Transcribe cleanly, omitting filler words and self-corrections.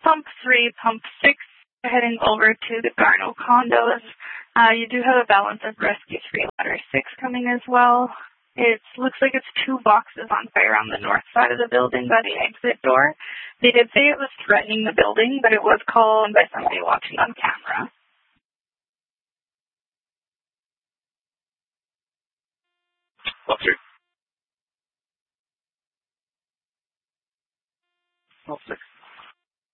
Pump 3, Pump 6, heading over to the Garno condos. You do have a balance of Rescue 3 Ladder 6 coming as well. It looks like it's 2 boxes on fire on the north side of the building by the exit door. They did say it was threatening the building, but it was called by somebody watching on camera. Pump 3. Pump 6.